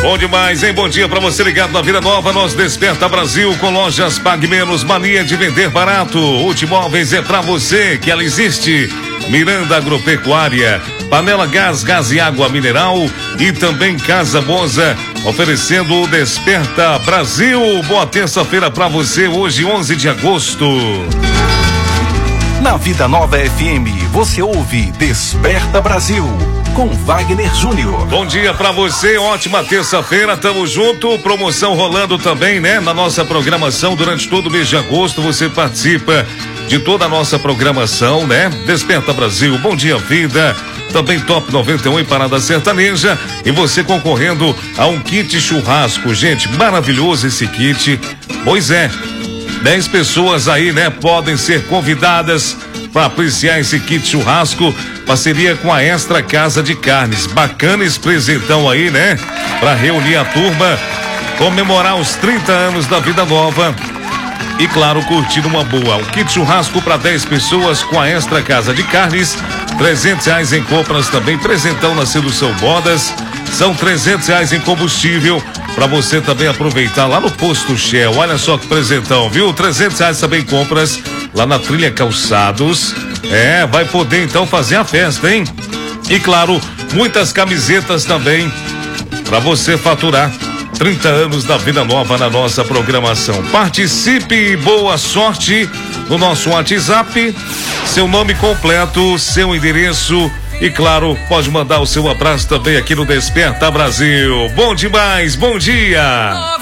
Bom demais, hein? Bom dia pra você ligado na Vida Nova, nós Desperta Brasil com lojas Pague Menos, mania de vender barato. Ultimóveis é pra você, que ela existe. Miranda Agropecuária, Panela Gás, Gás e Água Mineral e também Casa Boza, oferecendo o Desperta Brasil. Boa terça-feira pra você, hoje 11 de agosto. Na Vida Nova FM, você ouve Desperta Brasil, com Wagner Júnior. Bom dia pra você, ótima terça-feira, tamo junto, promoção rolando também, né? Na nossa programação, durante todo o mês de agosto, você participa de toda a nossa programação, né? Desperta Brasil, Bom Dia Vida, também Top 91 e Parada Sertaneja, e você concorrendo a um kit churrasco, gente, maravilhoso esse kit, pois é, 10 pessoas aí, né, podem ser convidadas para apreciar esse kit churrasco, parceria com a Extra Casa de Carnes. Bacana esse presentão aí, né? Para reunir a turma, comemorar os 30 anos da Vida Nova e, claro, curtir uma boa. Um kit churrasco para 10 pessoas com a Extra Casa de Carnes, R$300 em compras também, presentão na Sedução Modas, são R$300 em combustível para você também aproveitar lá no Posto Shell. Olha só que presentão, viu? R$300 também compras lá na Trilha Calçados. É, vai poder então fazer a festa, hein? E claro, muitas camisetas também para você faturar 30 anos da Vida Nova na nossa programação. Participe e boa sorte no nosso WhatsApp, seu nome completo, seu endereço e, claro, pode mandar o seu abraço também aqui no Desperta Brasil. Bom demais, bom dia!